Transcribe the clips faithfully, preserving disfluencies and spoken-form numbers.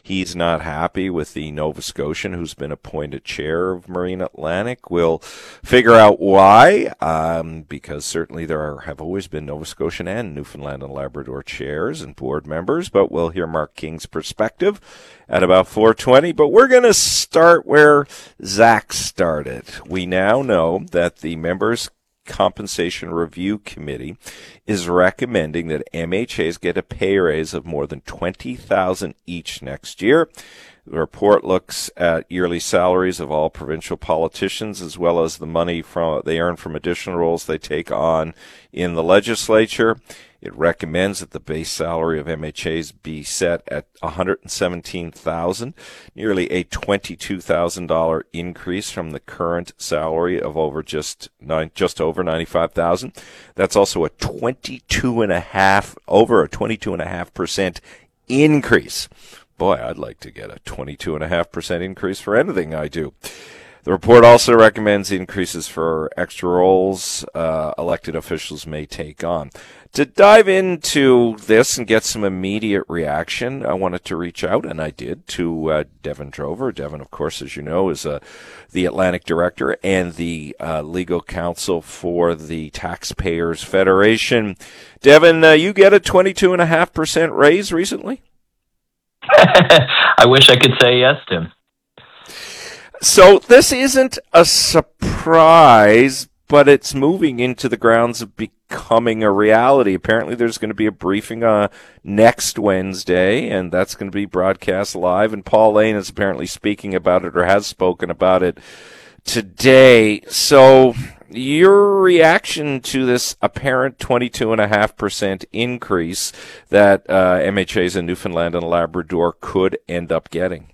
he's not happy with the Nova Scotian who's been appointed chair of Marine Atlantic. We'll figure out why, um, because certainly there are, have always been Nova Scotian and Newfoundland and Labrador chairs and board members, but we'll hear Mark King's perspective at about four twenty. But we're going to start where Zach started. We now know that the members' Compensation Review Committee is recommending that M H As get a pay raise of more than twenty thousand dollars each next year. The report looks at yearly salaries of all provincial politicians as well as the money from they earn from additional roles they take on in the legislature. It recommends that the base salary of M H As be set at one hundred seventeen thousand dollars, nearly a twenty-two thousand dollars increase from the current salary of over just nine, just over ninety-five thousand dollars. That's also a twenty-two and a half, over a twenty-two and a half percent increase. Boy, I'd like to get a twenty-two and a half percent increase for anything I do. The report also recommends increases for extra roles uh, elected officials may take on. To dive into this and get some immediate reaction, I wanted to reach out, and I did, to uh, Devin Drover. Devin, of course, as you know, is uh, the Atlantic Director and the uh, legal counsel for the Taxpayers Federation. Devin, uh, you get a twenty-two point five percent raise recently? I wish I could say yes, Tim. So this isn't a surprise, but it's moving into the grounds of becoming a reality. Apparently there's going to be a briefing uh, next Wednesday, and that's going to be broadcast live, and Paul Lane is apparently speaking about it or has spoken about it today. So your reaction to this apparent twenty-two point five percent increase that uh, M H As in Newfoundland and Labrador could end up getting?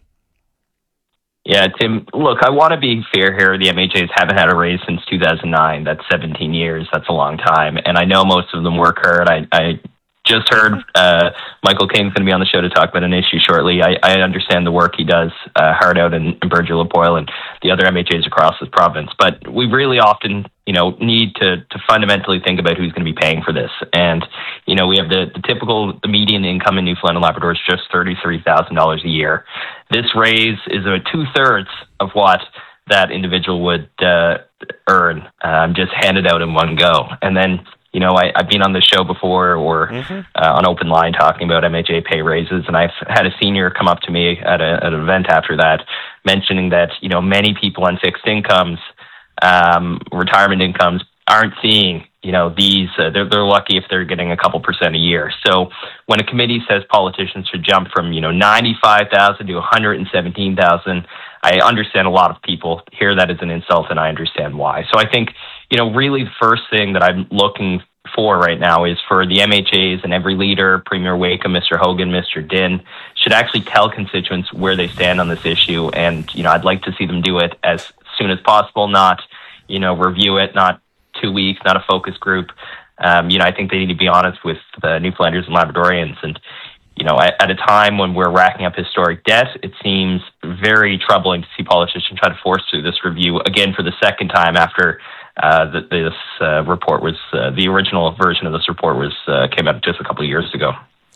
Yeah, Tim, look, I want to be fair here. The M H As haven't had a raise since two thousand nine. That's seventeen years. That's a long time. And I know most of them work hard. I, I just heard uh, Michael King's going to be on the show to talk about an issue shortly. I, I understand the work he does uh, hard out in, in Burgeo-Lapoil and the other M H As across this province. But we really often, you know, need to, to fundamentally think about who's going to be paying for this. And, you know, we have the, the typical, the median income in Newfoundland and Labrador is just thirty-three thousand dollars a year. This raise is about two-thirds of what that individual would uh, earn, um, just handed out in one go. And then, you know, I, I've been on the show before or mm-hmm. uh, on Open Line talking about M H A pay raises, and I've had a senior come up to me at, a, at an event after that mentioning that, you know, many people on fixed incomes, um, retirement incomes, aren't seeing, you know, these, uh, they're, they're lucky if they're getting a couple percent a year. So when a committee says politicians should jump from, you know, ninety-five thousand to one hundred seventeen thousand, I understand a lot of people hear that as an insult, and I understand why. So I think, you know, really the first thing that I'm looking for right now is for the M H As and every leader, Premier Wakeham, Mister Hogan, Mister Dinh, should actually tell constituents where they stand on this issue. And, you know, I'd like to see them do it as soon as possible, not, you know, review it, not two weeks, not a focus group. Um, you know, I think they need to be honest with the Newfoundlanders and Labradorians. And, you know, at, at a time when we're racking up historic debt, it seems very troubling to see politicians try to force through this review again for the second time after uh, the, this uh, report was, uh, the original version of this report was uh, came out just a couple of years ago.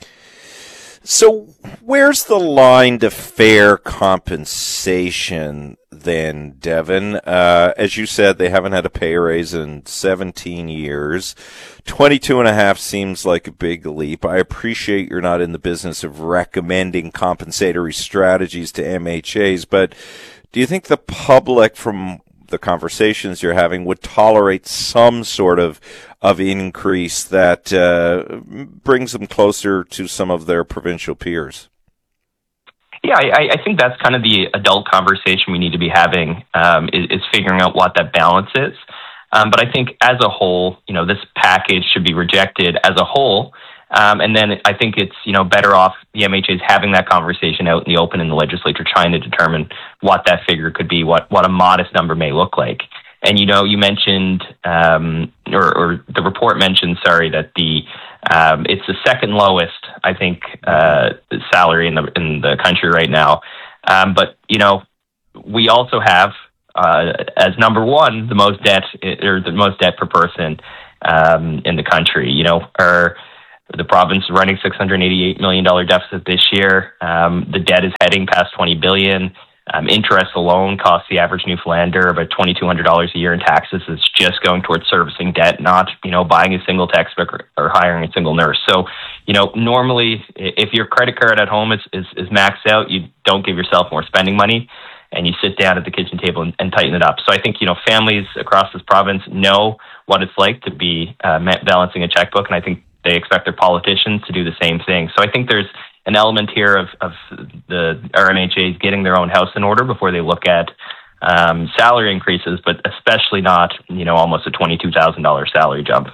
So where's the line to fair compensation then, Devin? Uh, as you said, they haven't had a pay raise in seventeen years. twenty-two and a half seems like a big leap. I appreciate you're not in the business of recommending compensatory strategies to M H As, but do you think the public, from the conversations you're having, would tolerate some sort of of increase that uh, brings them closer to some of their provincial peers? Yeah, I, I think that's kind of the adult conversation we need to be having, um, is, is figuring out what that balance is. Um, but I think as a whole, you know, this package should be rejected as a whole. Um, and then I think it's, you know, better off the M H As having that conversation out in the open in the legislature, trying to determine what that figure could be, what, what a modest number may look like. And, you know, you mentioned, um, or, or the report mentioned, sorry, that the um, it's the second lowest, I think, uh, salary in the in the country right now. Um, but, you know, we also have, uh, as number one, the most debt, or the most debt per person um, in the country. You know, our The province is running six hundred eighty-eight million dollars deficit this year. Um, the debt is heading past twenty billion dollars. Um, interest alone costs the average Newfoundlander about twenty-two hundred dollars a year in taxes. It's just going towards servicing debt, not, you know, buying a single textbook or, or hiring a single nurse. So, you know, normally if your credit card at home is, is, is maxed out, you don't give yourself more spending money and you sit down at the kitchen table and, and tighten it up. So I think, you know, families across this province know what it's like to be uh, balancing a checkbook, and I think they expect their politicians to do the same thing. So I think there's an element here of, of the R M H As getting their own house in order before they look at um, salary increases, but especially not, you know, almost a twenty-two thousand dollars salary jump.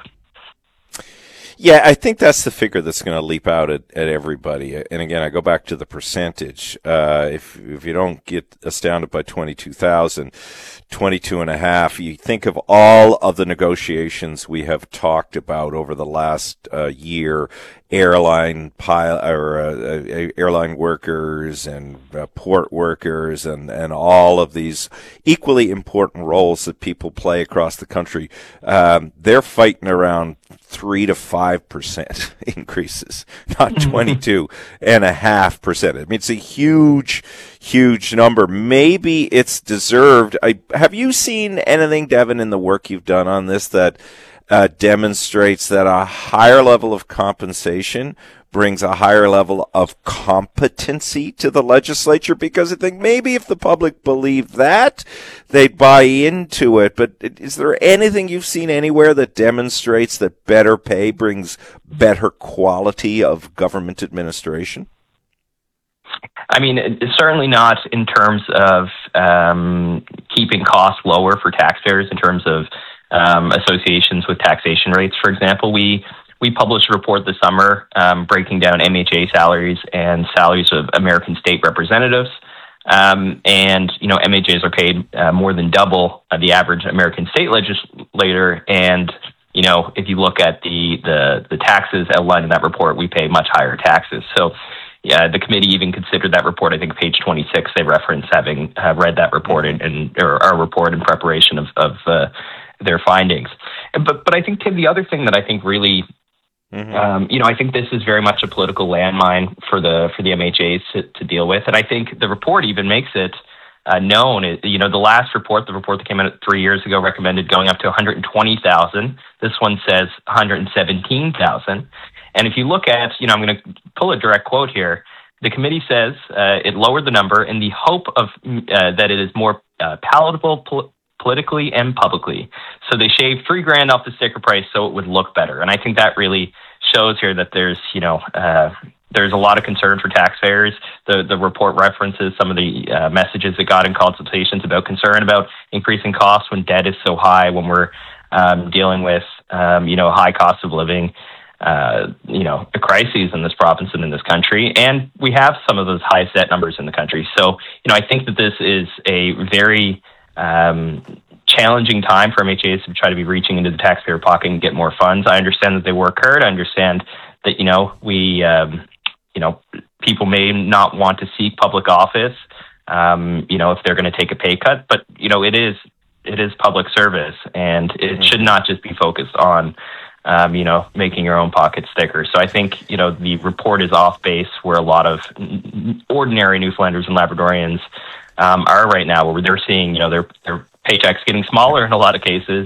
Yeah, I think that's the figure that's going to leap out at, at everybody. And again, I go back to the percentage. Uh, if if you don't get astounded by twenty-two thousand, twenty-two and a half, you think of all of the negotiations we have talked about over the last uh, year, airline pilot or uh, airline workers and uh, port workers and, and all of these equally important roles that people play across the country. Um, they're fighting around three to five percent increases, not twenty-two and a half percent. I mean, it's a huge, huge number. Maybe it's deserved. I, have you seen anything, Devin, in the work you've done on this that uh, demonstrates that a higher level of compensation brings a higher level of competency to the legislature? Because I think maybe if the public believed that, they'd buy into it. But is there anything you've seen anywhere that demonstrates that better pay brings better quality of government administration? I mean, it's certainly not in terms of um, keeping costs lower for taxpayers in terms of um, associations with taxation rates, for example. We We published a report this summer um, breaking down M H A salaries and salaries of American state representatives. Um, and, you know, M H As are paid uh, more than double uh, the average American state legislator. And, you know, if you look at the, the, the taxes outlined in that report, we pay much higher taxes. So yeah, the committee even considered that report. I think page twenty-six, they reference having uh, read that report and, and or our report in preparation of, of uh, their findings. But, but I think, Tim, the other thing that I think really Mm-hmm. Um, you know, I think this is very much a political landmine for the for the M H As to, to deal with, and I think the report even makes it uh, known. It, you know, the last report, the report that came out three years ago, recommended going up to one hundred twenty thousand. This one says one hundred seventeen thousand. And if you look at, you know, I'm going to pull a direct quote here. The committee says uh, it lowered the number in the hope of uh, that it is more uh, palatable pol- politically and publicly. So they shaved three grand off the sticker price so it would look better. And I think that really shows here that there's, you know, uh, there's a lot of concern for taxpayers. The the report references some of the uh, messages that got in consultations about concern about increasing costs when debt is so high, when we're um, dealing with, um, you know, high cost of living, uh, you know, the crises in this province and in this country. And we have some of those highest debt numbers in the country. So, you know, I think that this is a very um, challenging time for M H As to try to be reaching into the taxpayer pocket and get more funds. I understand that they work hard. I understand that, you know, we, um, you know, people may not want to seek public office, um, you know, if they're going to take a pay cut, but, you know, it is, it is public service, and it mm-hmm. should not just be focused on, um, you know, making your own pocket stickers. So I think, you know, the report is off base where a lot of ordinary Newfoundlanders and Labradorians um, are right now, where they're seeing, you know, their, their paychecks getting smaller in a lot of cases,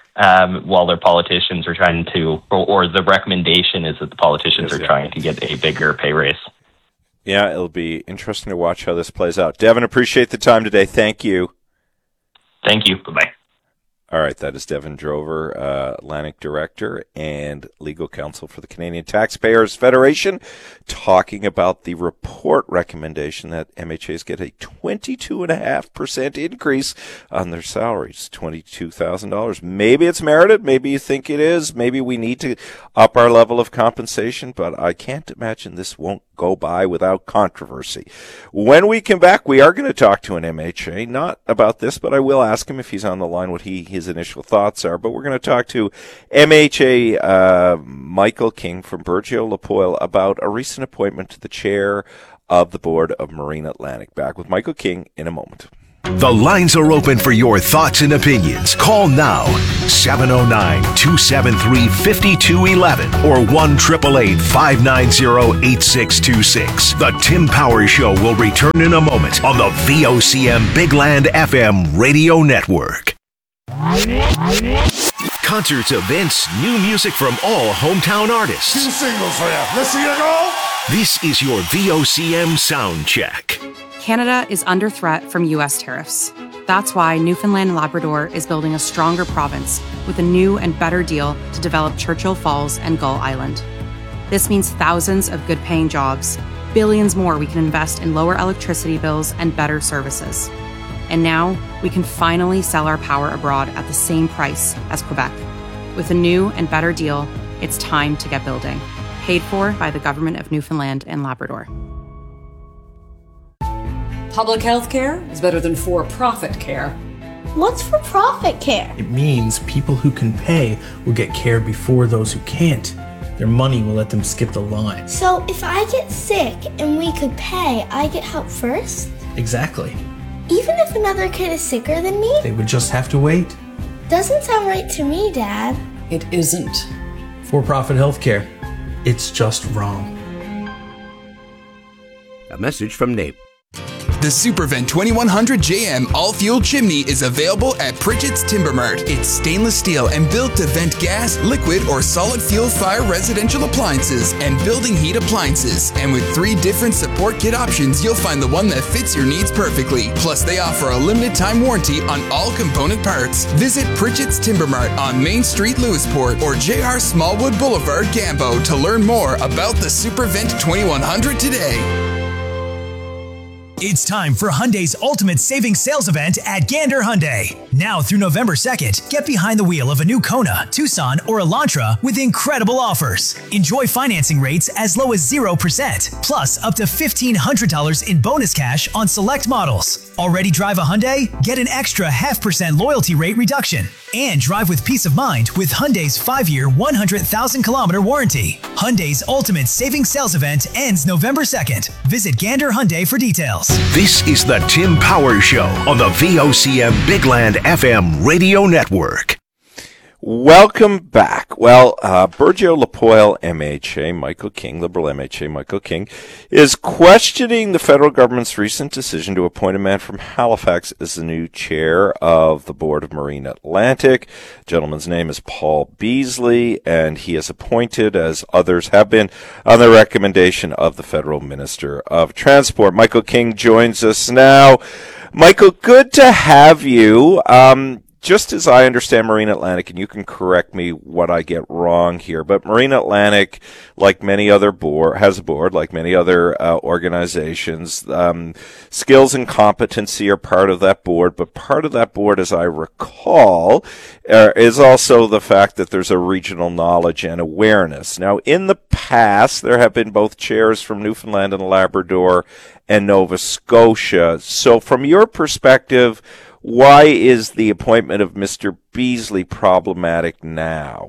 um, while their politicians are trying to, or, or the recommendation is that the politicians exactly. are trying to get a bigger pay raise. Yeah, it'll be interesting to watch how this plays out. Devin, appreciate the time today. Thank you. Thank you. Bye-bye. All right, that is Devin Drover, uh, Atlantic Director and Legal Counsel for the Canadian Taxpayers Federation, talking about the report recommendation that M H As get a twenty-two point five percent increase on their salaries, twenty-two thousand dollars. Maybe it's merited. Maybe you think it is. Maybe we need to up our level of compensation, but I can't imagine this won't go by without controversy. When we come back, we are going to talk to an M H A, not about this, but I will ask him if he's on the line what he his initial thoughts are. But we're going to talk to M H A uh, Michael King from Burgeo-Lapoile about a recent appointment to the chair of the board of Marine Atlantic. Back with Michael King in a moment. The lines are open for your thoughts and opinions. Call now, seven oh nine, two seven three, five two one one or one eight eight eight, five nine zero, eight six two six. The Tim Powers Show will return in a moment on the V O C M Big Land F M radio network. Concerts, events, new music from all hometown artists. Two singles for you. Let's see you go. This is your V O C M Sound Check. Canada is under threat from U S tariffs. That's why Newfoundland and Labrador is building a stronger province with a new and better deal to develop Churchill Falls and Gull Island. This means thousands of good-paying jobs, billions more we can invest in lower electricity bills and better services. And now we can finally sell our power abroad at the same price as Quebec. With a new and better deal, it's time to get building. Paid for by the Government of Newfoundland and Labrador. Public health care is better than for-profit care. What's for-profit care? It means people who can pay will get care before those who can't. Their money will let them skip the line. So if I get sick and we could pay, I get help first? Exactly. Even if another kid is sicker than me? They would just have to wait. Doesn't sound right to me, Dad. It isn't. For-profit health care. It's just wrong. A message from N A P. The Supervent twenty-one hundred J M all-fuel chimney is available at Pritchett's Timber Mart. It's stainless steel and built to vent gas, liquid, or solid fuel fire residential appliances and building heat appliances. And with three different support kit options, you'll find the one that fits your needs perfectly. Plus, they offer a limited time warranty on all component parts. Visit Pritchett's Timber Mart on Main Street, Lewisport, or J R Smallwood Boulevard, Gambo to learn more about the Supervent twenty-one hundred today. It's time for Hyundai's Ultimate Savings Sales Event at Gander Hyundai. Now through November second, get behind the wheel of a new Kona, Tucson, or Elantra with incredible offers. Enjoy financing rates as low as zero percent, plus up to fifteen hundred dollars in bonus cash on select models. Already drive a Hyundai? Get an extra half percent loyalty rate reduction. And drive with peace of mind with Hyundai's five-year, one hundred thousand kilometer warranty. Hyundai's Ultimate Savings Sales Event ends November second. Visit Gander Hyundai for details. This is the Tim Powers Show on the V O C M Big Land F M radio network. Welcome back. Well, uh, Burgeo Lapoile M H A, Michael King, Liberal M H A Michael King, is questioning the federal government's recent decision to appoint a man from Halifax as the new chair of the board of Marine Atlantic. The gentleman's name is Paul Beasley, and he is appointed, as others have been, on the recommendation of the federal Minister of Transport. Michael King joins us now. Michael, good to have you. Um, Just as I understand Marine Atlantic, and you can correct me what I get wrong here, but Marine Atlantic, like many other board, has a board, like many other uh, organizations. Um, skills and competency are part of that board, but part of that board, as I recall, uh, is also the fact that there's a regional knowledge and awareness. Now, in the past, there have been both chairs from Newfoundland and Labrador and Nova Scotia. So from your perspective, why is the appointment of Mister Beasley problematic now?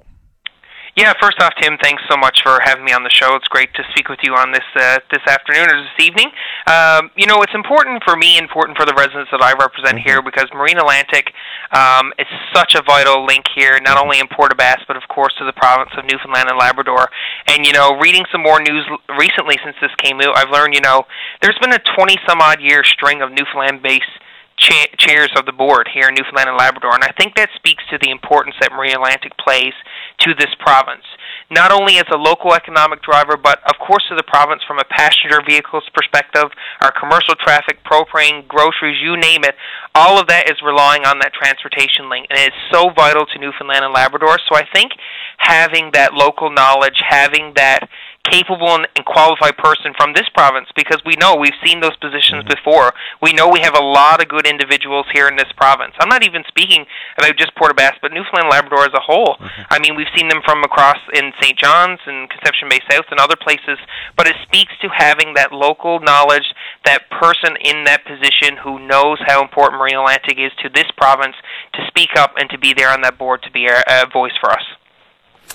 Yeah, first off, Tim, thanks so much for having me on the show. It's great to speak with you on this uh, this afternoon or this evening. Um, you know, it's important for me, important for the residents that I represent mm-hmm. here, because Marine Atlantic um, is such a vital link here, not only in Port aux Basques, but of course to the province of Newfoundland and Labrador. And, you know, reading some more news recently since this came out, I've learned, you know, there's been a twenty-some-odd year string of Newfoundland-based Cha- chairs of the board here in Newfoundland and Labrador, and I think that speaks to the importance that Marine Atlantic plays to this province, not only as a local economic driver, but of course to the province from a passenger vehicles perspective, our commercial traffic, propane, groceries, you name it, all of that is relying on that transportation link, and it's so vital to Newfoundland and Labrador. So I think having that local knowledge, having that capable and, and qualified person from this province, because we know we've seen those positions mm-hmm. before. We know we have a lot of good individuals here in this province. I'm not even speaking about just Port aux Basques, but Newfoundland and Labrador as a whole. Mm-hmm. I mean, we've seen them from across in Saint John's and Conception Bay South and other places, but it speaks to having that local knowledge, that person in that position who knows how important Marine Atlantic is to this province to speak up and to be there on that board to be a, a voice for us.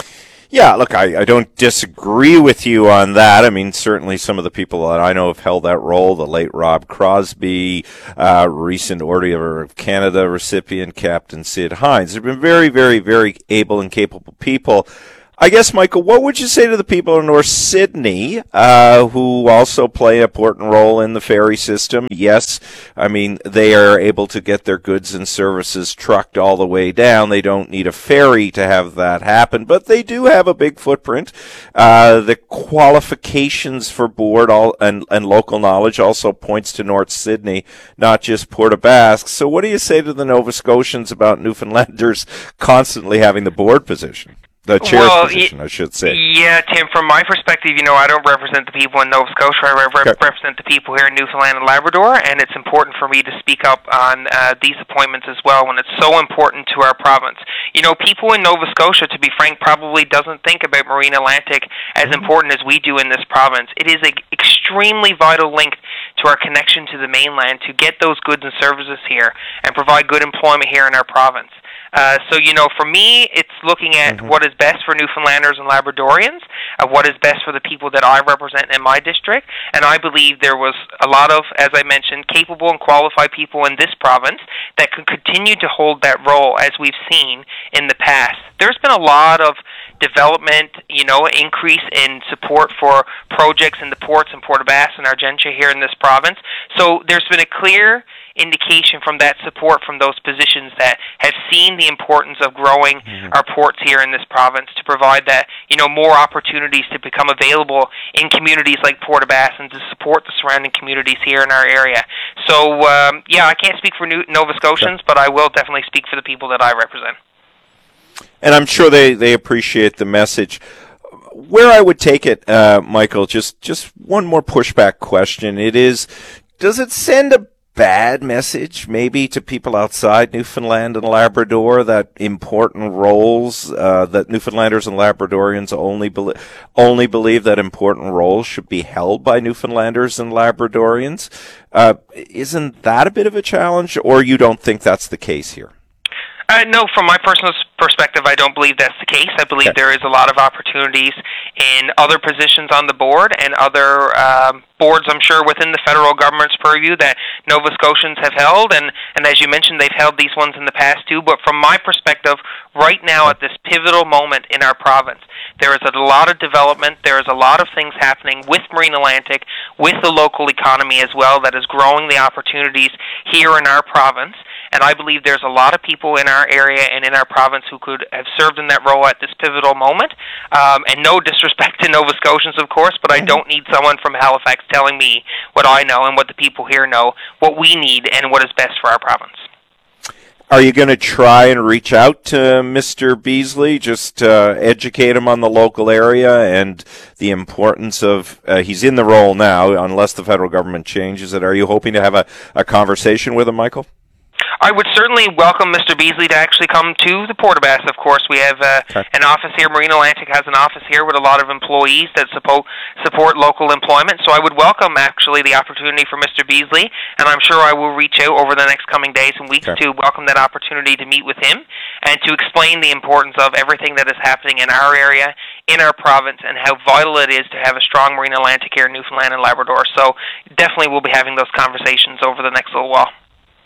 Yeah, look, I, I don't disagree with you on that. I mean, certainly some of the people that I know have held that role, the late Rob Crosby, uh, recent Order of Canada recipient, Captain Sid Hines. They've been very, very, very able and capable people. I guess, Michael, what would you say to the people in North Sydney uh, who also play an important role in the ferry system? Yes, I mean, they are able to get their goods and services trucked all the way down. They don't need a ferry to have that happen, but they do have a big footprint. Uh, the qualifications for board all, and, and local knowledge also points to North Sydney, not just Port aux Basques. So what do you say to the Nova Scotians about Newfoundlanders constantly having the board position? The chair's well, position, I should say. Yeah, Tim, from my perspective, you know, I don't represent the people in Nova Scotia. I re- okay. represent the people here in Newfoundland and Labrador, and it's important for me to speak up on uh, these appointments as well when it's so important to our province. You know, people in Nova Scotia, to be frank, probably doesn't think about Marine Atlantic as mm-hmm. important as we do in this province. It is an extremely vital link to our connection to the mainland to get those goods and services here and provide good employment here in our province. Uh, so, you know, for me, it's looking at mm-hmm. what is best for Newfoundlanders and Labradorians, uh, what is best for the people that I represent in my district, and I believe there was a lot of, as I mentioned, capable and qualified people in this province that could continue to hold that role as we've seen in the past. There's been a lot of development, you know, increase in support for projects in the ports in Port aux Basques and Argentia here in this province. So there's been a clear indication from that support from those positions that have seen the importance of growing mm-hmm. our ports here in this province to provide that, you know, more opportunities to become available in communities like Port aux Basques and to support the surrounding communities here in our area. So, um, yeah, I can't speak for New- Nova Scotians, but I will definitely speak for the people that I represent. And I'm sure they, they appreciate the message. Where I would take it, uh, Michael, just, just one more pushback question. It is, does it send a bad message maybe to people outside Newfoundland and Labrador that important roles, uh, that Newfoundlanders and Labradorians only, be- only believe that important roles should be held by Newfoundlanders and Labradorians? Uh, isn't that a bit of a challenge, or you don't think that's the case here? Uh, no, from my personal perspective, I don't believe that's the case. I believe okay. there is a lot of opportunities in other positions on the board and other um, boards, I'm sure, within the federal government's purview that Nova Scotians have held. And, and as you mentioned, they've held these ones in the past too. But from my perspective, right now at this pivotal moment in our province, there is a lot of development. There is a lot of things happening with Marine Atlantic, with the local economy as well, that is growing the opportunities here in our province. And I believe there's a lot of people in our area and in our province who could have served in that role at this pivotal moment. Um, and no disrespect to Nova Scotians, of course, but I don't need someone from Halifax telling me what I know and what the people here know, what we need and what is best for our province. Are you going to try and reach out to Mister Beasley, just uh, educate him on the local area and the importance of, uh, he's in the role now, unless the federal government changes it. Are you hoping to have a, a conversation with him, Michael? I would certainly welcome Mister Beasley to actually come to the Port aux Basques, of course. We have uh, okay. an office here. Marine Atlantic has an office here with a lot of employees that support, support local employment. So I would welcome, actually, the opportunity for Mister Beasley, and I'm sure I will reach out over the next coming days and weeks okay. to welcome that opportunity to meet with him and to explain the importance of everything that is happening in our area, in our province, and how vital it is to have a strong Marine Atlantic here in Newfoundland and Labrador. So definitely we'll be having those conversations over the next little while.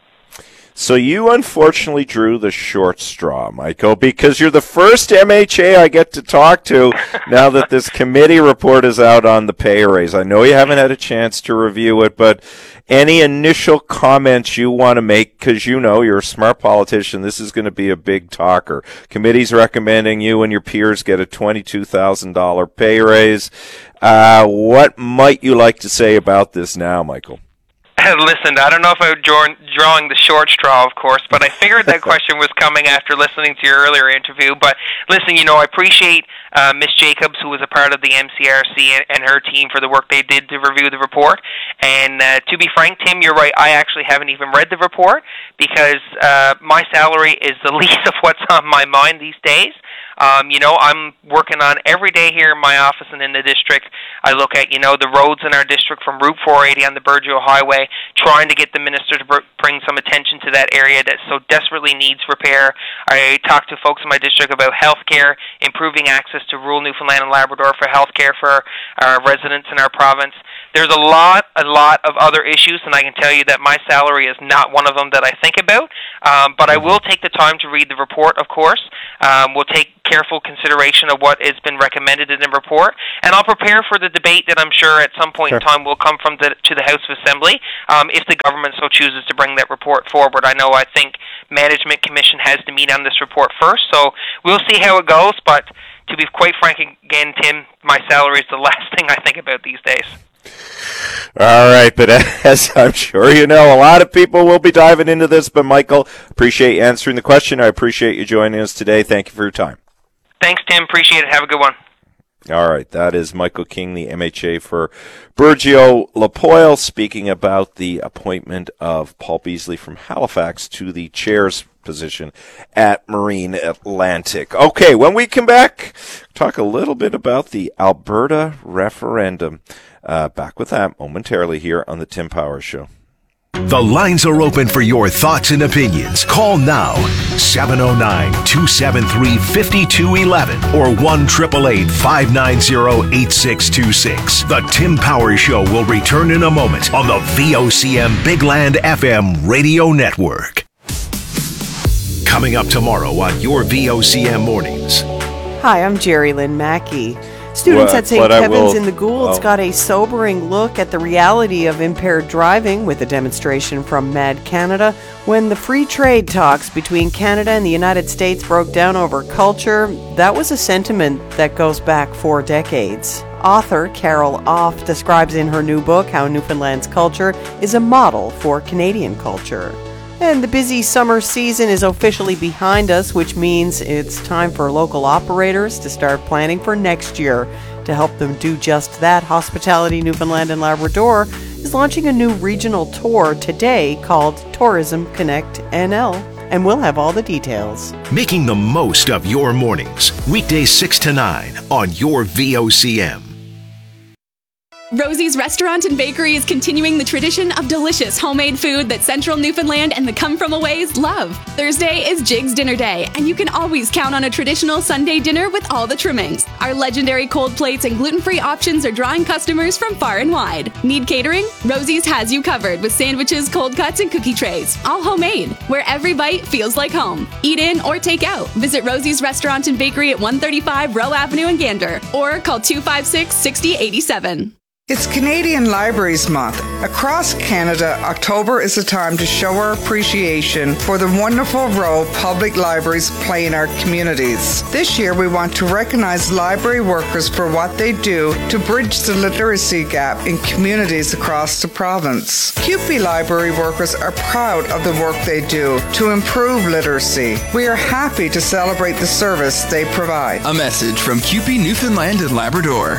So you unfortunately drew the short straw, Michael, because you're the first M H A I get to talk to now that this committee report is out on the pay raise. I know you haven't had a chance to review it, but any initial comments you want to make, because you know you're a smart politician, this is going to be a big talker. Committee's recommending you and your peers get a twenty-two thousand dollars pay raise. Uh, what might you like to say about this now, Michael? Listen, I don't know if I was draw, drawing the short straw, of course, but I figured that question was coming after listening to your earlier interview. But listen, you know, I appreciate uh, Miz Jacobs, who was a part of the M C R C, and, and her team for the work they did to review the report. And uh, to be frank, Tim, you're right. I actually haven't even read the report because uh, my salary is the least of what's on my mind these days. Um, you know, I'm working on every day here in my office and in the district. I look at, you know, the roads in our district from Route four eighty on the Burgeo Highway, trying to get the minister to br- bring some attention to that area that so desperately needs repair. I talk to folks in my district about health care, improving access to rural Newfoundland and Labrador for health care for our residents in our province. There's a lot, a lot of other issues, and I can tell you that my salary is not one of them that I think about, um, but I will take the time to read the report, of course. Um, we'll take careful consideration of what has been recommended in the report, and I'll prepare for the debate that I'm sure at some point sure. in time will come from the, to the House of Assembly um, if the government so chooses to bring that report forward. I know I think Management Commission has to meet on this report first, so we'll see how it goes, but to be quite frank again, Tim, my salary is the last thing I think about these days. All right, but as I'm sure you know, a lot of people will be diving into this, but Michael, appreciate you answering the question. I appreciate you joining us today. Thank you for your time. Thanks, Tim. Appreciate it. Have a good one. All right, that is Michael King, the M H A for Burgeo-Lapoille, speaking about the appointment of Paul Beasley from Halifax to the chair's position at Marine Atlantic. Okay, when we come back, talk a little bit about the Alberta referendum. Uh, back with that momentarily here on the Tim Powers Show. The lines are open for your thoughts and opinions. Call now, seven oh nine, two seven three, five two one one or one eight eight eight, five nine zero, eight six two six. The Tim Powers Show will return in a moment on the V O C M Big Land F M radio network. Coming up tomorrow on your V O C M Mornings. Hi, I'm Jerry Lynn Mackey. Students what, at Saint Kevin's in the Goulds oh. got a sobering look at the reality of impaired driving with a demonstration from Mad Canada when the free trade talks between Canada and the United States broke down over culture. That was a sentiment that goes back four decades. Author Carol Off describes in her new book how Newfoundland's culture is a model for Canadian culture. And the busy summer season is officially behind us, which means it's time for local operators to start planning for next year. To help them do just that, Hospitality Newfoundland and Labrador is launching a new regional tour today called Tourism Connect N L, and we'll have all the details. Making the most of your mornings, weekdays six to nine on your V O C M. Rosie's Restaurant and Bakery is continuing the tradition of delicious homemade food that Central Newfoundland and the come-from-aways love. Thursday is Jig's Dinner Day, and you can always count on a traditional Sunday dinner with all the trimmings. Our legendary cold plates and gluten-free options are drawing customers from far and wide. Need catering? Rosie's has you covered with sandwiches, cold cuts, and cookie trays, all homemade, where every bite feels like home. Eat in or take out. Visit Rosie's Restaurant and Bakery at one thirty-five Rowe Avenue in Gander, or call two five six, six zero eight seven. It's Canadian Libraries Month. Across Canada, October is a time to show our appreciation for the wonderful role public libraries play in our communities. This year, we want to recognize library workers for what they do to bridge the literacy gap in communities across the province. C U P E library workers are proud of the work they do to improve literacy. We are happy to celebrate the service they provide. A message from C U P E Newfoundland and Labrador.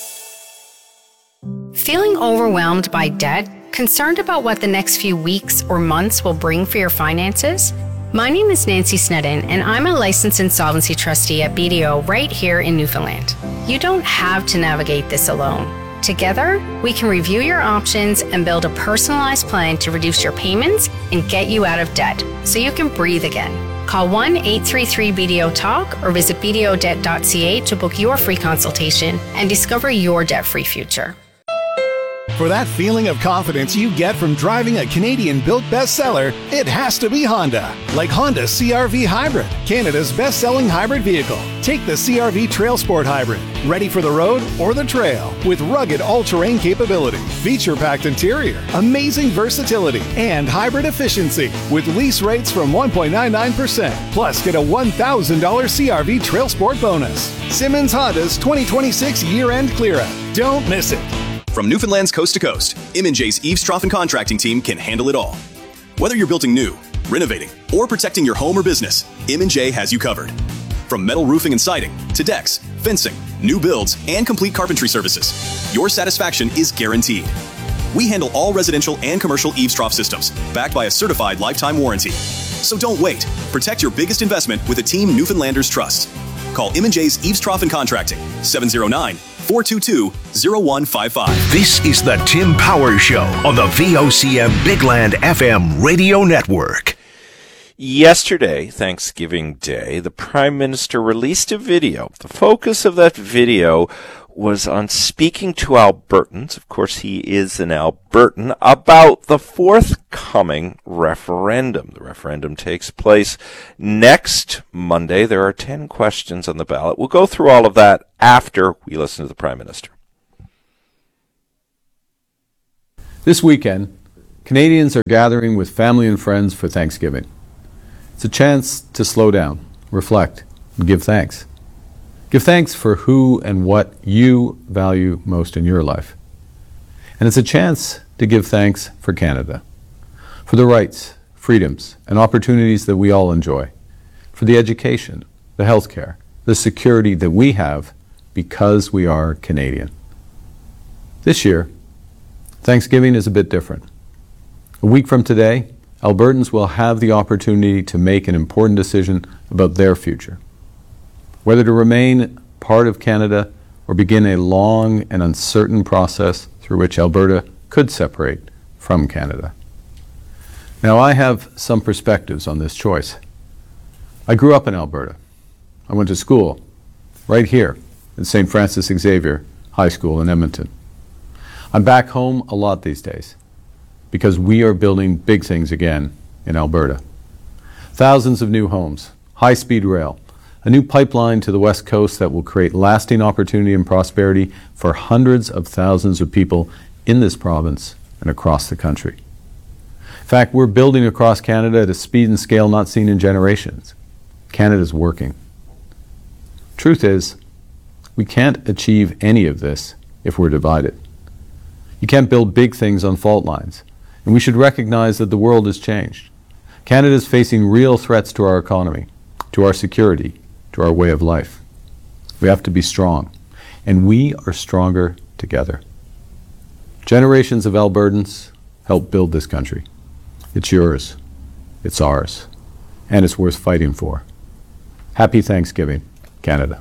Feeling overwhelmed by debt? Concerned about what the next few weeks or months will bring for your finances? My name is Nancy Snedden, and I'm a licensed insolvency trustee at B D O right here in Newfoundland. You don't have to navigate this alone. Together, we can review your options and build a personalized plan to reduce your payments and get you out of debt so you can breathe again. Call one eight three three B D O talk or visit b d o debt dot c a to book your free consultation and discover your debt-free future. For that feeling of confidence you get from driving a Canadian-built bestseller, it has to be Honda. Like Honda C R V Hybrid, Canada's best-selling hybrid vehicle. Take the C R V Trail Sport Hybrid, ready for the road or the trail, with rugged all-terrain capability, feature-packed interior, amazing versatility, and hybrid efficiency, with lease rates from one point nine nine percent. Plus, get a one thousand dollars C R V Trail Sport bonus. Simmons Honda's twenty twenty-six year-end clear-out. Don't miss it. From Newfoundland's coast to coast, M and J's Eaves Trough and Contracting team can handle it all. Whether you're building new, renovating, or protecting your home or business, M and J has you covered. From metal roofing and siding to decks, fencing, new builds, and complete carpentry services, your satisfaction is guaranteed. We handle all residential and commercial eaves trough systems, backed by a certified lifetime warranty. So don't wait. Protect your biggest investment with a team Newfoundlanders trust. Call M and J's Eaves Trough and Contracting, seven oh nine, four two two, oh one five five. This is the Tim Power Show on the V O C M Big Land F M radio network. Yesterday, Thanksgiving Day, the Prime Minister released a video. The focus of that video was on speaking to Albertans, of course he is an Albertan, about the forthcoming referendum. The referendum takes place next Monday. There are ten questions on the ballot. We'll go through all of that after we listen to the Prime Minister. This weekend, Canadians are gathering with family and friends for Thanksgiving. It's a chance to slow down, reflect, and give thanks. Give thanks for who and what you value most in your life. And it's a chance to give thanks for Canada, for the rights, freedoms, and opportunities that we all enjoy, for the education, the healthcare, the security that we have because we are Canadian. This year, Thanksgiving is a bit different. A week from today, Albertans will have the opportunity to make an important decision about their future. Whether to remain part of Canada or begin a long and uncertain process through which Alberta could separate from Canada. Now, I have some perspectives on this choice. I grew up in Alberta. I went to school right here at Saint Francis Xavier High School in Edmonton. I'm back home a lot these days because we are building big things again in Alberta. Thousands of new homes, high-speed rail, a new pipeline to the West Coast that will create lasting opportunity and prosperity for hundreds of thousands of people in this province and across the country. In fact, we're building across Canada at a speed and scale not seen in generations. Canada's working. Truth is, we can't achieve any of this if we're divided. You can't build big things on fault lines, and we should recognize that the world has changed. Canada is facing real threats to our economy, to our security, to our way of life. We have to be strong, and we are stronger together. Generations of Albertans helped build this country. It's yours, it's ours, and it's worth fighting for. Happy Thanksgiving, Canada.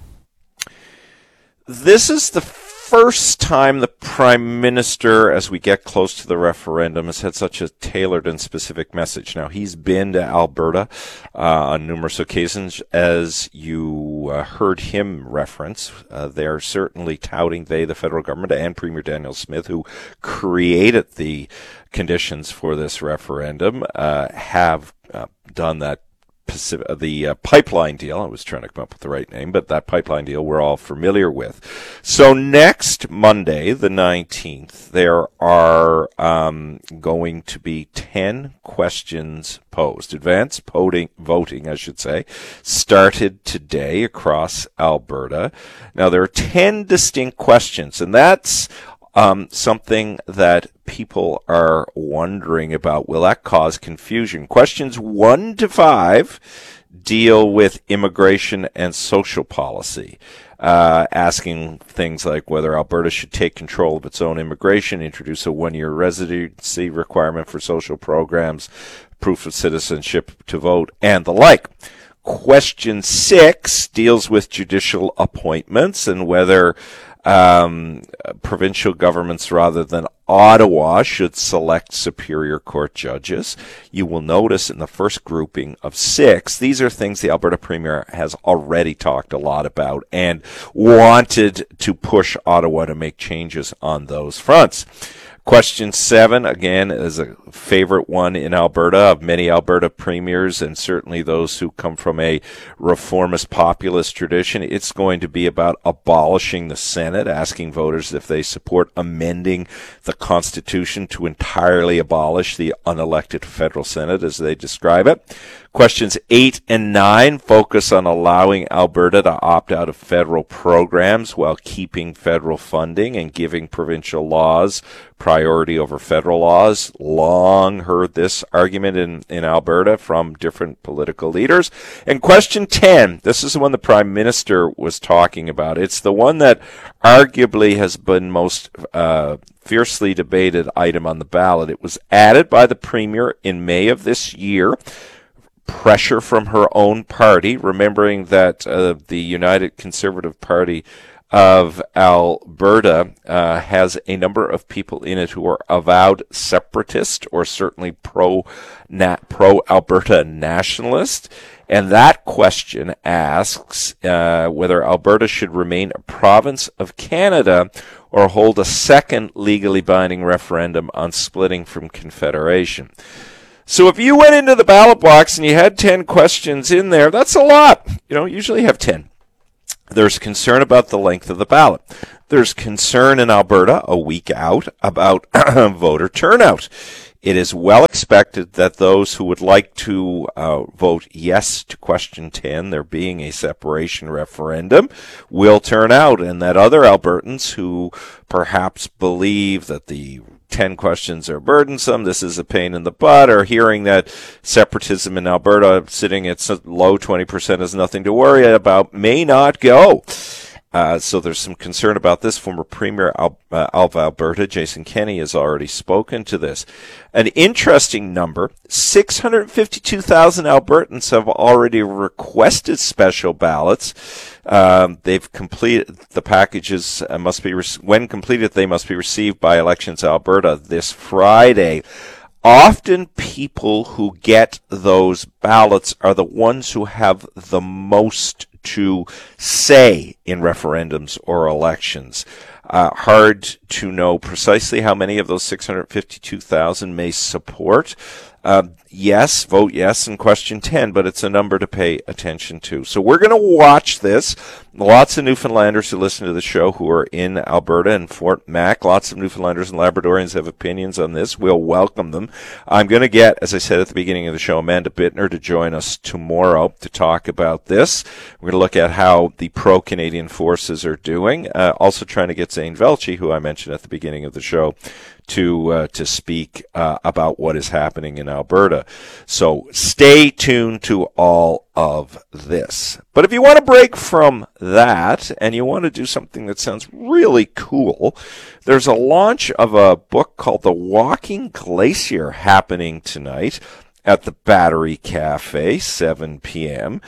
This is the first time the Prime Minister, as we get close to the referendum, has had such a tailored and specific message. Now, he's been to Alberta uh, on numerous occasions, as you uh, heard him reference. Uh, they're certainly touting, they, the federal government, and Premier Danielle Smith, who created the conditions for this referendum, uh, have uh, done that. Pacific, the uh, pipeline deal, I was trying to come up with the right name, but that pipeline deal we're all familiar with. So next Monday, the nineteenth, there are um, going to be ten questions posed. Advance voting, voting, I should say, started today across Alberta. Now, there are ten distinct questions, and that's Um, something that people are wondering about. Will that cause confusion? Questions one to five deal with immigration and social policy, uh, asking things like whether Alberta should take control of its own immigration, introduce a one-year residency requirement for social programs, proof of citizenship to vote, and the like. Question six deals with judicial appointments and whether Um, provincial governments rather than Ottawa should select Superior Court judges. You will notice in the first grouping of six, these are things the Alberta Premier has already talked a lot about and wanted to push Ottawa to make changes on those fronts. Question seven, again, is a favorite one in Alberta of many Alberta premiers and certainly those who come from a reformist populist tradition. It's going to be about abolishing the Senate, asking voters if they support amending the Constitution to entirely abolish the unelected federal Senate, as they describe it. Questions eight and nine focus on allowing Alberta to opt out of federal programs while keeping federal funding and giving provincial laws priority over federal laws. Long heard this argument in, in Alberta from different political leaders. And question ten, this is the one the Prime Minister was talking about. It's the one that arguably has been most uh, fiercely debated item on the ballot. It was added by the Premier in May of this year. pressure from her own party, remembering that uh, the United Conservative Party of Alberta uh, has a number of people in it who are avowed separatist or certainly pro na- pro Alberta nationalist. And that question asks uh, whether Alberta should remain a province of Canada or hold a second legally binding referendum on splitting from Confederation. So if you went into the ballot box and you had ten questions in there, that's a lot. You don't usually have ten. There's concern about the length of the ballot. There's concern in Alberta a week out about voter turnout. It is well expected that those who would like to uh, vote yes to question ten, there being a separation referendum, will turn out, and that other Albertans who perhaps believe that the ten questions are burdensome, this is a pain in the butt, or hearing that separatism in Alberta sitting at low twenty percent is nothing to worry about, may not go. Uh, so there's some concern about this. Former Premier Al- uh, of Alberta, Jason Kenney, has already spoken to this. An interesting number, six hundred fifty-two thousand Albertans have already requested special ballots. Um, they've completed, the packages uh, must be, re- when completed, they must be received by Elections Alberta this Friday. Often people who get those ballots are the ones who have the most to say in referendums or elections. Uh, hard to know precisely how many of those six hundred fifty-two thousand may support. Uh, yes, vote yes in question ten, but it's a number to pay attention to. So we're going to watch this. Lots of Newfoundlanders who listen to the show who are in Alberta and Fort Mac. Lots of Newfoundlanders and Labradorians have opinions on this. We'll welcome them. I'm going to get, as I said at the beginning of the show, Amanda Bittner to join us tomorrow to talk about this. We're going to look at how the pro-Canadian forces are doing. Uh, also trying to get Zane Velchi, who I mentioned at the beginning of the show, to uh, to speak uh, about what is happening in Alberta. So stay tuned to all of this. But if you want to break from that and you want to do something that sounds really cool, there's a launch of a book called The Walking Glacier happening tonight at the Battery Cafe, seven p.m.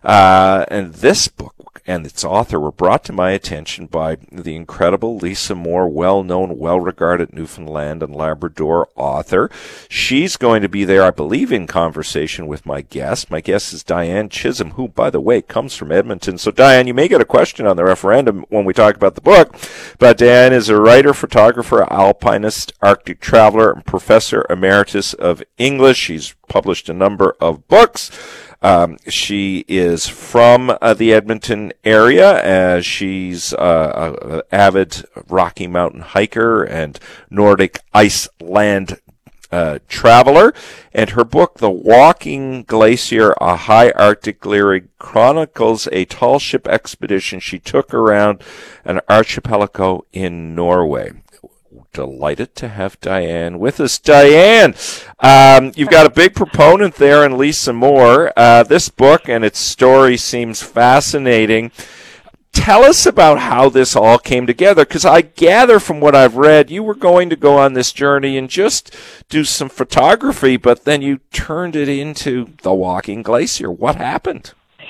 Uh, and this book and its author were brought to my attention by the incredible Lisa Moore, well-known, well-regarded Newfoundland and Labrador author. She's going to be there, I believe, in conversation with my guest. My guest is Diane Chisholm, who, by the way, comes from Edmonton. So, Diane, you may get a question on the referendum when we talk about the book, but Diane is a writer, photographer, alpinist, Arctic traveler, and professor emeritus of English. She's published a number of books. Um, she is from uh, the Edmonton area, as she's uh, an avid Rocky Mountain hiker and Nordic Iceland uh, traveler. And her book, The Walking Glacier, A High Arctic Lyric, chronicles a tall ship expedition she took around an archipelago in Norway. Delighted to have Diane with us. Diane, um, you've got a big proponent there in Lisa Moore. Uh, this book and its story seems fascinating. Tell us about how this all came together, because I gather from what I've read, you were going to go on this journey and just do some photography, but then you turned it into The Walking Glacier. What happened?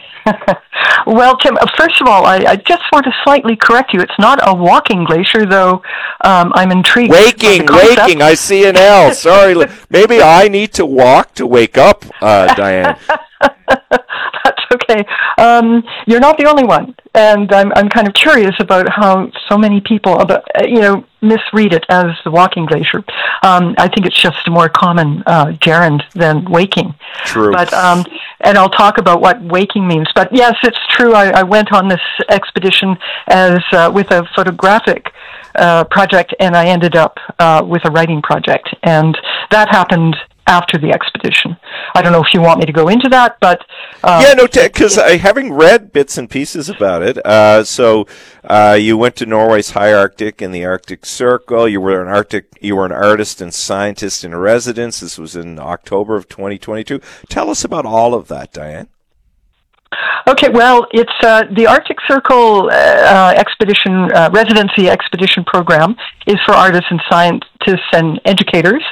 Well, Tim, first of all, I, I just want to slightly correct you. It's not a walking glacier, though um, I'm intrigued. Waking, waking. I see an L. Sorry. Maybe I need to walk to wake up, uh, Diane. That's okay. Um, you're not the only one. And I'm I'm kind of curious about how so many people, about, you know, misread it as the walking glacier. Um, I think it's just a more common uh, gerund than waking. True. But um, and I'll talk about what waking means. But yes, it's true. I, I went on this expedition as uh, with a photographic uh, project, and I ended up uh, with a writing project, and that happened after the expedition. I don't know if you want me to go into that, but um, yeah, no, because t- having read bits and pieces about it, uh, so uh, you went to Norway's high Arctic and the Arctic Circle. You were an Arctic, you were an artist and scientist in residence. This was in October of twenty twenty-two. Tell us about all of that, Diane. Okay, well, it's uh, the Arctic Circle uh, expedition, uh, residency expedition program is for artists and scientists and educators.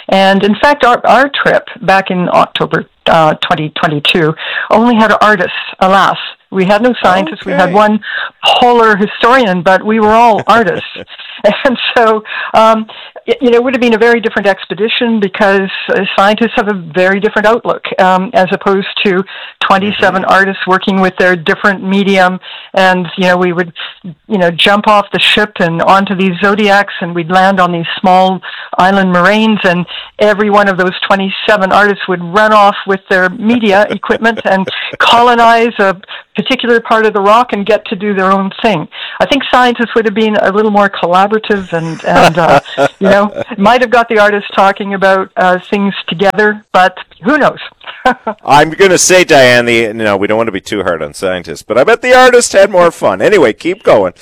And in fact, our, our trip back in October uh, twenty twenty-two only had artists, alas. We had no scientists. Okay. We had one polar historian, but we were all artists. And so, um, it, you know, it would have been a very different expedition because uh, scientists have a very different outlook, um, as opposed to twenty-seven mm-hmm. artists working with their different medium. And, you know, we would, you know, jump off the ship and onto these zodiacs, and we'd land on these small island moraines, and every one of those twenty-seven artists would run off with their media equipment and colonize a particular part of the rock and get to do their own thing. I think scientists would have been a little more collaborative and, and uh, you know, might have got the artists talking about uh, things together, but who knows? I'm going to say, Diane, the, no, we don't want to be too hard on scientists, but I bet the artists had more fun. Anyway, keep going.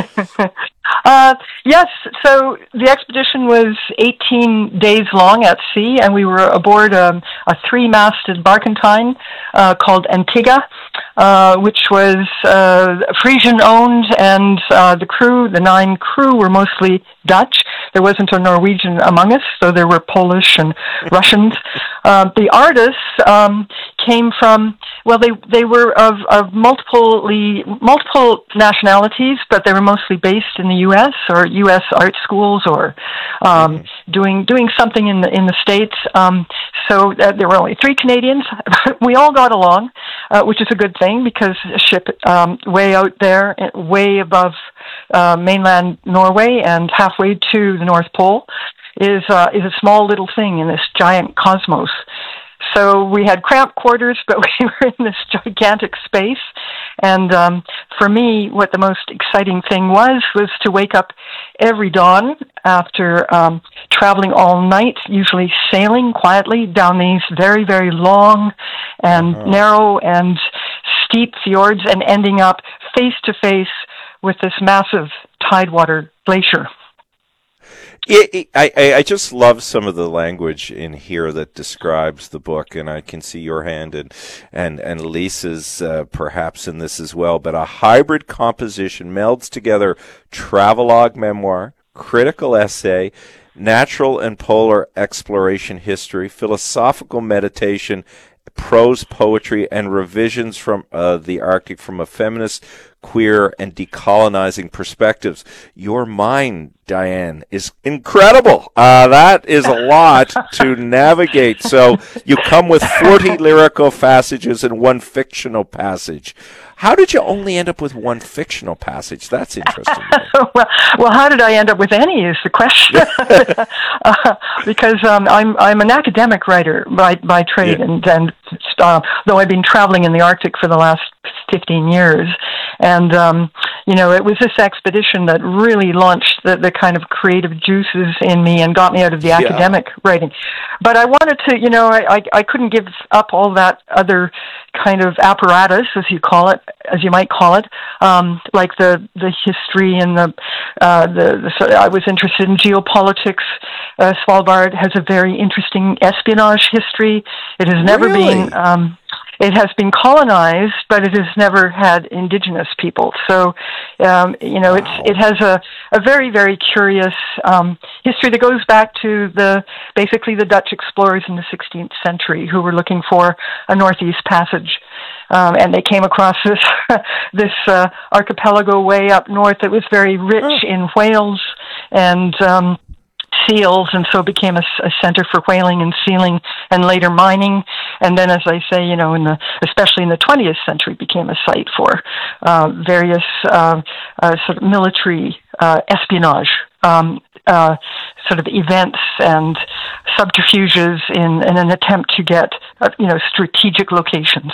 Uh, yes, so the expedition was eighteen days long at sea, and we were aboard um, a three-masted barkentine uh, called Antigua, uh, which was uh, Frisian-owned, and uh, the crew, the nine crew, were mostly Dutch. There wasn't a Norwegian among us, so there were Polish and Russians. Uh, the artists um, came from, well, they they were of, of multiple multiple nationalities, but they were mostly based in the U S or U S art schools or um, mm-hmm. doing doing something in the in the States. Um, so uh, there were only three Canadians. We all got along, uh, which is a good thing because a ship um, way out there, way above uh, mainland Norway and halfway to the North Pole, is uh, is a small little thing in this giant cosmos. So we had cramped quarters, but we were in this gigantic space. And um, for me, what the most exciting thing was, was to wake up every dawn after um, traveling all night, usually sailing quietly down these very, very long and uh-huh. narrow and steep fjords and ending up face to face with this massive tidewater glacier. It, it, I, I just love some of the language in here that describes the book, and I can see your hand and and, and Lisa's uh, perhaps in this as well, but a hybrid composition melds together travelogue memoir, critical essay, natural and polar exploration history, philosophical meditation, prose poetry, and revisions from uh, the Arctic from a feminist, queer, and decolonizing perspectives. Your mind, Diane, is incredible. Uh, that is a lot to navigate. So you come with forty lyrical passages and one fictional passage. How did you only end up with one fictional passage? That's interesting. well, well, how did I end up with any is the question. uh, because um, I'm I'm an academic writer by by trade, yeah. and and uh, though I've been traveling in the Arctic for the last fifteen years, and um, you know, it was this expedition that really launched the, the kind of creative juices in me and got me out of the yeah. academic writing. But I wanted to, you know, I, I I couldn't give up all that other kind of apparatus, as you call it, as you might call it, um, like the the history and the uh, the, the. I was interested in geopolitics. Uh, Svalbard has a very interesting espionage history. It has never really? been. Um, It has been colonized, but it has never had indigenous people. So, um, you know, wow. it's it has a, a very, very curious um, history that goes back to the basically the Dutch explorers in the sixteenth century who were looking for a northeast passage. Um, and they came across this this uh, archipelago way up north that was very rich oh. in whales and um, seals, and so became a, a center for whaling and sealing and later mining. And then, as I say, you know, in the especially in the twentieth century, became a site for uh, various uh, uh, sort of military uh, espionage um, uh, sort of events and subterfuges in, in an attempt to get uh, you know strategic locations.